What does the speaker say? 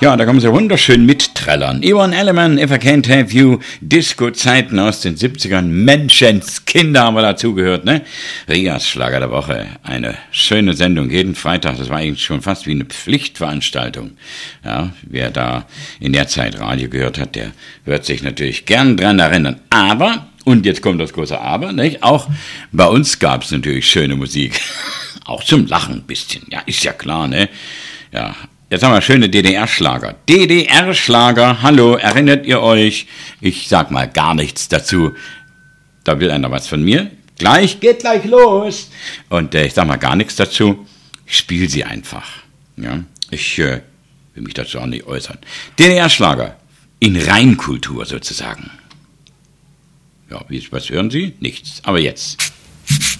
Ja, da kommen sie wunderschön mitträllern. Yvonne Elliman, If I Can't Have You, Disco-Zeiten aus den 70ern, Menschenskinder haben wir dazugehört, ne? Rias Schlager der Woche, eine schöne Sendung, jeden Freitag, das war eigentlich schon fast wie eine Pflichtveranstaltung. Ja, wer da in der Zeit Radio gehört hat, der wird sich natürlich gern dran erinnern. Aber, und jetzt kommt das große Aber, nicht? Auch bei uns gab es natürlich schöne Musik. Auch zum Lachen ein bisschen, ja, ist ja klar, ne? Ja, jetzt haben wir schöne DDR-Schlager. DDR-Schlager, hallo, erinnert ihr euch? Ich sag mal gar nichts dazu. Da will einer was von mir. Geht gleich los. Und ich sag mal gar nichts dazu. Ich spiele sie einfach. Ja, ich will mich dazu auch nicht äußern. DDR-Schlager in Reinkultur sozusagen. Ja, was hören Sie? Nichts. Aber jetzt.